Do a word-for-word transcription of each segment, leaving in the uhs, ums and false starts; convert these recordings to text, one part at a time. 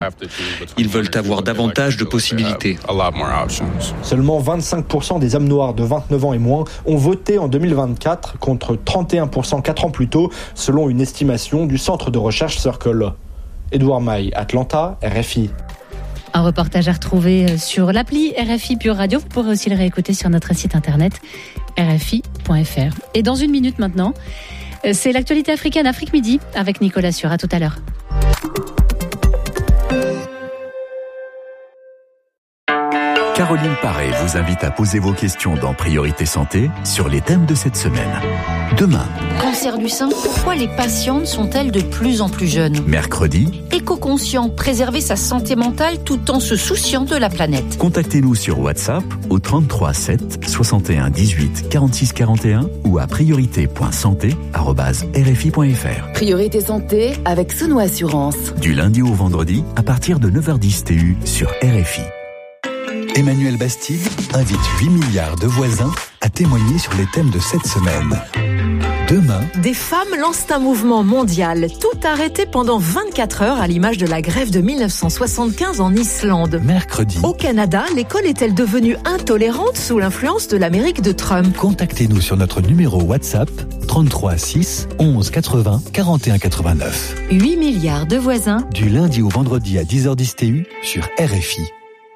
Ils veulent avoir davantage de possibilités. Seulement vingt-cinq pour cent des hommes noirs de vingt-neuf ans et moins ont voté en deux mille vingt-quatre contre trente et un pour cent quatre ans plus tôt, selon une estimation du centre de recherche Circle. Édouard Maille, Atlanta, R F I. Un reportage à retrouver sur l'appli R F I Pure Radio. Vous pourrez aussi le réécouter sur notre site internet r f i point f r. Et dans une minute maintenant, c'est l'actualité africaine, Afrique Midi, avec Nicolas Sur. À tout à l'heure. Caroline Paré vous invite à poser vos questions dans Priorité Santé sur les thèmes de cette semaine. Demain. Cancer du sein, pourquoi les patientes sont-elles de plus en plus jeunes ? Mercredi. Éco-conscient, préserver sa santé mentale tout en se souciant de la planète. Contactez-nous sur WhatsApp au trente-trois sept soixante et un dix-huit quarante-six quarante et un ou à priorité point santé arobase r f i point f r. Priorité Santé avec Sono Assurance. Du lundi au vendredi à partir de neuf heures dix T U sur R F I. Emmanuel Bastide invite huit milliards de voisins à témoigner sur les thèmes de cette semaine. Demain, des femmes lancent un mouvement mondial, tout arrêté pendant vingt-quatre heures à l'image de la grève de dix-neuf cent soixante-quinze en Islande. Mercredi, au Canada, l'école est-elle devenue intolérante sous l'influence de l'Amérique de Trump ? Contactez-nous sur notre numéro WhatsApp trente-trois six onze quatre-vingts quarante et un quatre-vingt-neuf. huit milliards de voisins. Du lundi au vendredi à dix heures dix T U sur R F I.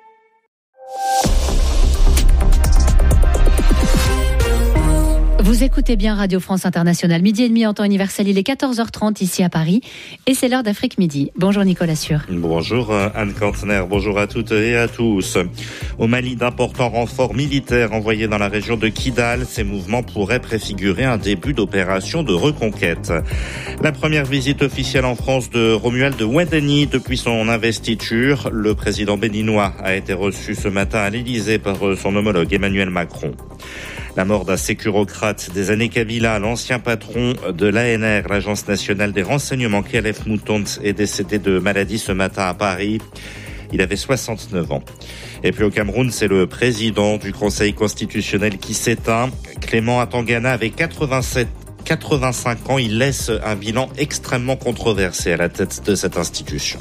Vous écoutez bien Radio France Internationale, midi et demi en temps universel, il est quatorze heures trente ici à Paris et c'est l'heure d'Afrique Midi. Bonjour Nicolas Sur. Bonjour Anne Kantner, bonjour à toutes et à tous. Au Mali, d'importants renforts militaires envoyés dans la région de Kidal. Ces mouvements pourraient préfigurer un début d'opération de reconquête. La première visite officielle en France de Romuald Ouadani depuis son investiture. Le président béninois a été reçu ce matin à l'Élysée par son homologue Emmanuel Macron. La mort d'un sécurocrate des années Kabila, l'ancien patron de l'A N R, l'Agence nationale des renseignements, Khalef Moutondt, est décédé de maladie ce matin à Paris. Il avait soixante-neuf ans. Et puis au Cameroun, c'est le président du Conseil constitutionnel qui s'éteint. Clément Atangana avait quatre-vingt-sept quatre-vingt-cinq ans. Il laisse un bilan extrêmement controversé à la tête de cette institution.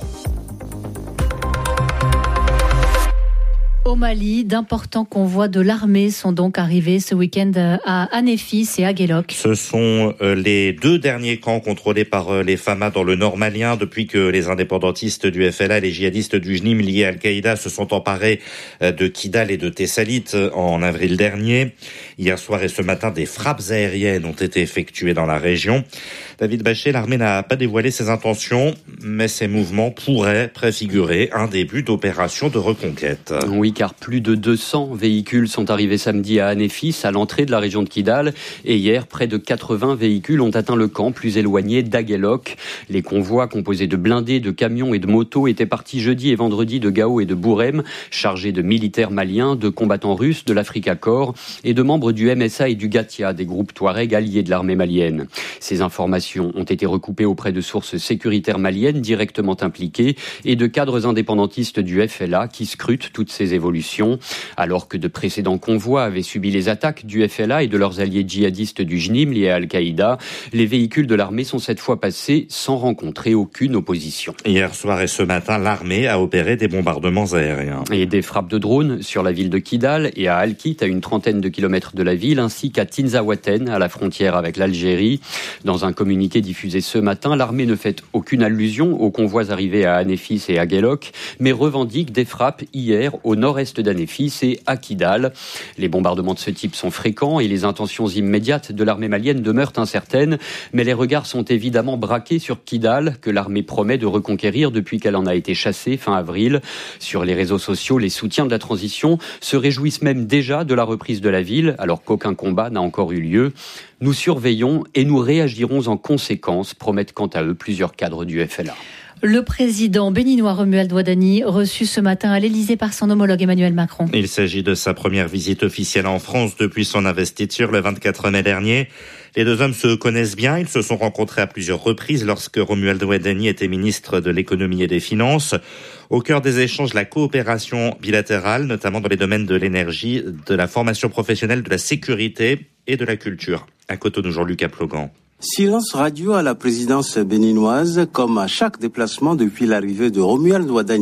Au Mali, d'importants convois de l'armée sont donc arrivés ce week-end à Anéfis et à Guélok. Ce sont les deux derniers camps contrôlés par les Fama dans le nord malien depuis que les indépendantistes du F L A et les djihadistes du Jnim liés à Al-Qaïda se sont emparés de Kidal et de Tessalit en avril dernier. Hier soir et ce matin, des frappes aériennes ont été effectuées dans la région. David Bachet, l'armée n'a pas dévoilé ses intentions, mais ces mouvements pourraient préfigurer un début d'opération de reconquête. Oui, car plus de deux cents véhicules sont arrivés samedi à Anéfis, à l'entrée de la région de Kidal. Et hier, près de quatre-vingts véhicules ont atteint le camp plus éloigné d'Aguelok. Les convois composés de blindés, de camions et de motos étaient partis jeudi et vendredi de Gao et de Bourem, chargés de militaires maliens, de combattants russes, de l'Africa Corps et de membres du M S A et du Gatia, des groupes Touareg alliés de l'armée malienne. Ces informations ont été recoupées auprès de sources sécuritaires maliennes directement impliquées et de cadres indépendantistes du F L A qui scrutent toutes ces évolutions. Alors que de précédents convois avaient subi les attaques du F L A et de leurs alliés djihadistes du Jnim liés à Al-Qaïda, les véhicules de l'armée sont cette fois passés sans rencontrer aucune opposition. Hier soir et ce matin, l'armée a opéré des bombardements aériens. Et des frappes de drones sur la ville de Kidal et à Al-Kit, à une trentaine de kilomètres de la ville, ainsi qu'à Tinzaouaten, à la frontière avec l'Algérie. Dans un communiqué diffusé ce matin, l'armée ne fait aucune allusion aux convois arrivés à Anéfis et à Guélok, mais revendique des frappes hier au nord-est d'Anéfis et à Kidal. Les bombardements de ce type sont fréquents et les intentions immédiates de l'armée malienne demeurent incertaines, mais les regards sont évidemment braqués sur Kidal, que l'armée promet de reconquérir depuis qu'elle en a été chassée fin avril. Sur les réseaux sociaux, les soutiens de la transition se réjouissent même déjà de la reprise de la ville, alors qu'aucun combat n'a encore eu lieu. Nous surveillons et nous réagirons en conséquence, promettent quant à eux plusieurs cadres du F L A. Le président béninois Romuald Ouadani reçu ce matin à l'Élysée par son homologue Emmanuel Macron. Il s'agit de sa première visite officielle en France depuis son investiture le vingt-quatre mai dernier. Les deux hommes se connaissent bien, ils se sont rencontrés à plusieurs reprises lorsque Romuald Ouadani était ministre de l'économie et des finances. Au cœur des échanges, la coopération bilatérale, notamment dans les domaines de l'énergie, de la formation professionnelle, de la sécurité et de la culture. À Cotonou, Jean-Luc Aplogan. Silence radio à la présidence béninoise, comme à chaque déplacement depuis l'arrivée de Romuald Ouadagni.